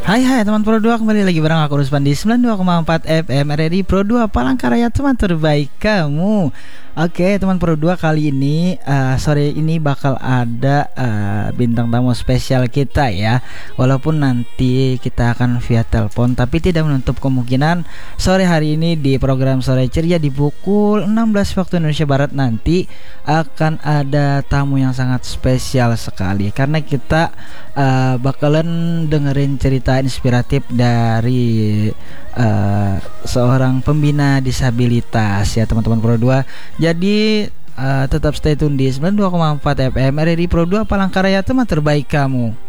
Hai teman Pro 2, kembali lagi bareng aku Ruspan di 92,4 FM RRI Pro 2 Palangkaraya, teman terbaik kamu. Oke teman Pro 2, kali ini sore ini bakal ada bintang tamu spesial kita ya. Walaupun nanti kita akan via telepon, tapi tidak menutup kemungkinan sore hari ini di program Sore Ceria di pukul 16 waktu Indonesia Barat nanti akan ada tamu yang sangat spesial sekali. Karena kita bakalan dengerin cerita inspiratif dari seorang pembina disabilitas ya teman-teman Pro 2. Jadi tetap stay tune di 92,4 FM RRI Pro 2 Palangkaraya, teman terbaik kamu.